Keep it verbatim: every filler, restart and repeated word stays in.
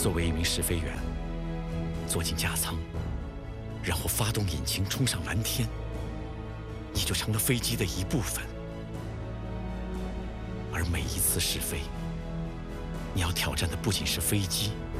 作为一名试飞员，坐进驾舱，然后发动引擎冲上蓝天，你就成了飞机的一部分。而每一次试飞，你要挑战的不仅是飞机，